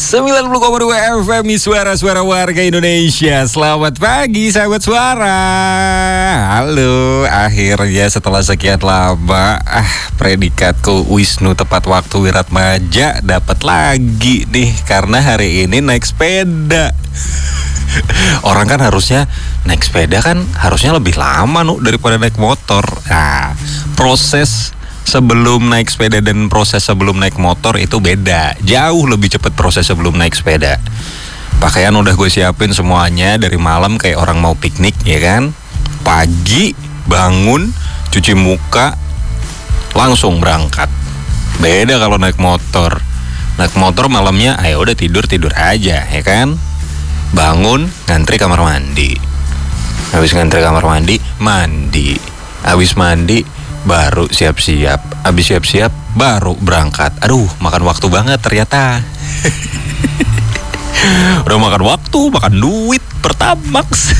90,2 FM Suara-suara warga Indonesia. Selamat pagi sahabat suara. Halo, akhirnya setelah sekian lama predikatku Wisnu tepat waktu Wiratmaja dapat lagi nih. Karena hari ini naik sepeda. Orang kan harusnya naik sepeda kan harusnya lebih lama daripada naik motor. Nah, proses sebelum naik sepeda dan proses sebelum naik motor itu beda. Jauh lebih cepat proses sebelum naik sepeda. Pakaian udah gue siapin semuanya dari malam kayak orang mau piknik, ya kan. Pagi bangun, cuci muka, langsung berangkat. Beda kalau naik motor. Naik motor malamnya ayo udah tidur aja, ya kan. Bangun, ngantri kamar mandi. Habis ngantri kamar mandi, mandi. Habis mandi baru siap-siap. Habis siap-siap baru berangkat. Aduh, makan waktu banget ternyata. Udah makan waktu, makan duit, Pertamax.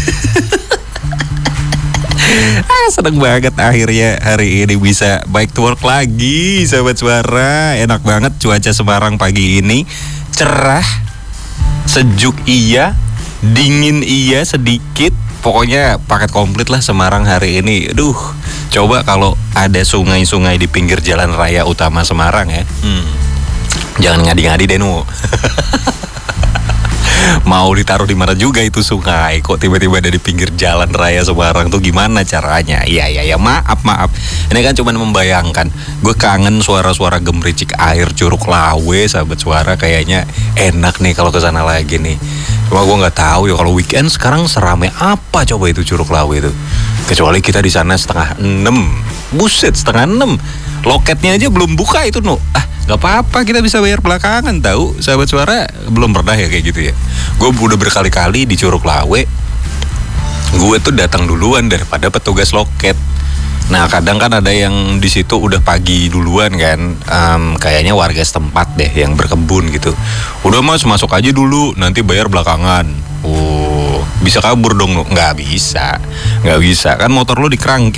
Seneng banget akhirnya hari ini bisa bike to work lagi, sahabat suara. Enak banget cuaca Semarang pagi ini. Cerah, sejuk iya, dingin iya sedikit. Pokoknya paket komplit lah Semarang hari ini. Aduh, coba kalau ada sungai-sungai di pinggir jalan raya utama Semarang ya. Jangan ngadi-ngadi deh Mau ditaruh di mana juga itu sungai. Kok tiba-tiba ada di pinggir jalan raya Semarang tuh gimana caranya? Iya, maaf. Ini kan cuma membayangkan. Gue kangen suara-suara gemericik air Curug Lawe, sahabat suara. Kayaknya enak nih kalau kesana lagi nih. Cuma gue nggak tahu ya kalau weekend sekarang serame apa coba itu Curug Lawe itu. Kecuali kita di sana 5:30. Buset, 5:30. Loketnya aja belum buka itu gak apa-apa, kita bisa bayar belakangan tahu. Sahabat suara belum pernah ya kayak gitu ya. Gue udah berkali-kali di Curug Lawe. Gue tuh datang duluan daripada petugas loket. Nah kadang kan ada yang di situ udah pagi duluan kan, kayaknya warga setempat deh yang berkebun gitu. Udah mas masuk aja dulu, nanti bayar belakangan. Bisa kabur dong nggak bisa kan motor lu di kerangkeng.